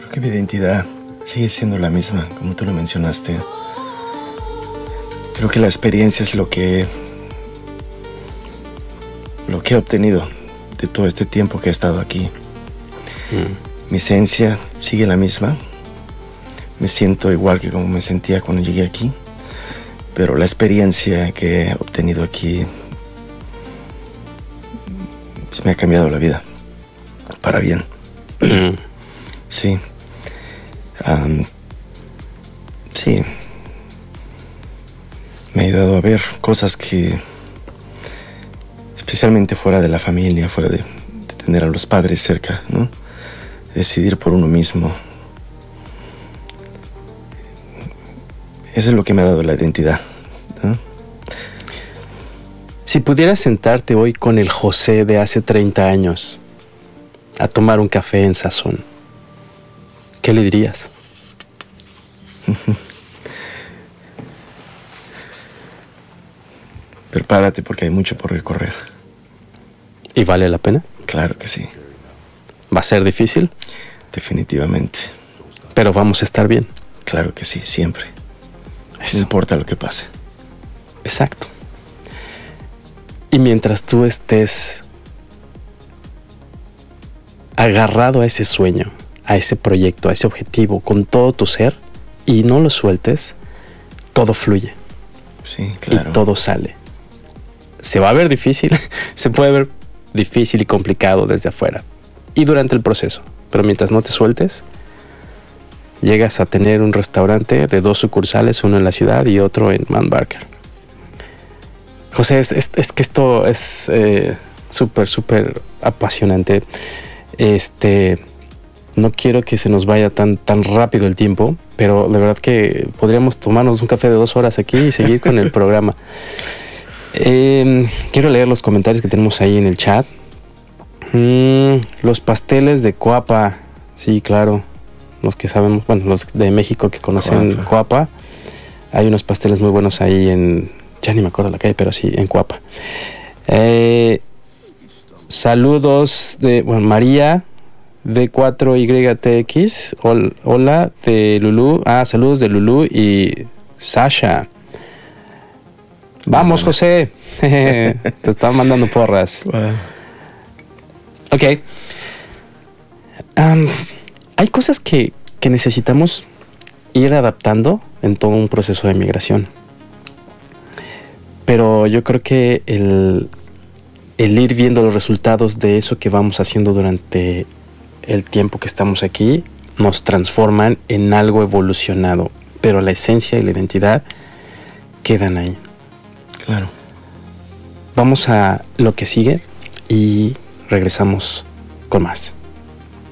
Creo que mi identidad sigue siendo la misma, como tú lo mencionaste. Creo que la experiencia es lo que he obtenido de todo este tiempo que he estado aquí. Mi esencia sigue la misma. Me siento igual que como me sentía cuando llegué aquí. Pero la experiencia que he obtenido aquí pues, me ha cambiado la vida. Para bien. Sí. Sí. Me ha ayudado a ver cosas que, especialmente fuera de la familia, fuera de tener a los padres cerca, ¿no? Decidir por uno mismo. Eso es lo que me ha dado la identidad, ¿no? Si pudieras sentarte hoy con el José de hace 30 años a tomar un café en Sazón, ¿qué le dirías? Prepárate porque hay mucho por recorrer. ¿Y vale la pena? Claro que sí. ¿Va a ser difícil? Definitivamente. Pero vamos a estar bien. Claro que sí, siempre. Eso. No importa lo que pase. Exacto. Y mientras tú estés agarrado a ese sueño, a ese proyecto, a ese objetivo, con todo tu ser, y no lo sueltes, todo fluye. Sí, claro. Y todo sale. Se va a ver difícil, se puede ver difícil y complicado desde afuera y durante el proceso, pero mientras no te sueltes, llegas a tener un restaurante de 2 sucursales, uno en la ciudad y otro en Mount Barker. José, es que esto es súper apasionante. No quiero que se nos vaya tan rápido el tiempo, pero de verdad que podríamos tomarnos un café de 2 horas aquí y seguir con el programa. Quiero leer los comentarios que tenemos ahí en el chat. Los pasteles de Coapa, sí, claro. Los que sabemos, bueno, los de México que conocen Coapa. Hay unos pasteles muy buenos ahí en, ya ni me acuerdo la calle, pero sí, en Coapa. Saludos de, bueno, María D4YTX. Hola de Lulú. Saludos de Lulú y Sasha. Vamos, José. Te están mandando porras. Wow. Ok. Hay cosas que necesitamos ir adaptando en todo un proceso de migración. Pero yo creo que el ir viendo los resultados de eso que vamos haciendo durante el tiempo que estamos aquí nos transforman en algo evolucionado. Pero la esencia y la identidad quedan ahí. Claro. Vamos a lo que sigue y regresamos con más.